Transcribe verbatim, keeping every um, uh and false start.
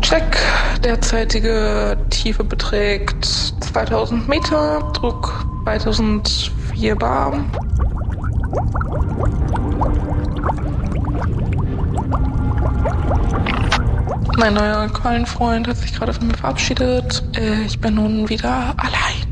Check. Derzeitige Tiefe beträgt zweitausend Meter, Druck zweitausendvier Bar. Mein neuer Quallenfreund hat sich gerade von mir verabschiedet. Ich bin nun wieder allein.